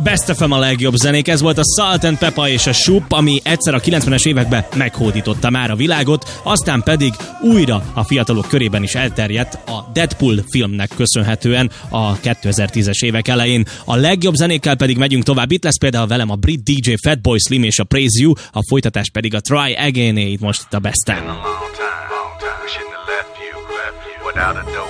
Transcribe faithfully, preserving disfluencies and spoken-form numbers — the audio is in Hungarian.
Best ef em a legjobb zenék, ez volt a Salt and Pepper és a Shoop, ami egyszer a kilencvenes években meghódította már a világot, aztán pedig újra a fiatalok körében is elterjedt a Deadpool filmnek köszönhetően a kétezer-tízes évek elején. A legjobb zenékkel pedig megyünk tovább, itt lesz például velem a brit dé dzsé Fatboy Slim és a Praise You, a folytatás pedig a Try Again-é, itt most itt a Besten.